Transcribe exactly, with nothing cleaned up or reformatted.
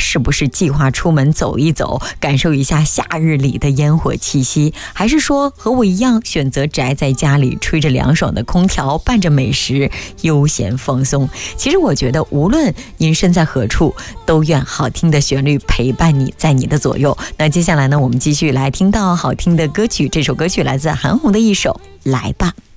是不是计划出门走一走，感受一下夏日里的烟火气息，还是说和我一样选择宅在家里，吹着凉爽的空调，伴着美食，悠闲放松？其实我觉得无论您身在何处，都愿好听的旋律陪伴你，在你的左右。那接下来呢，我们继续来听到好听的歌曲，这首歌曲来自韩红的一首《来吧》。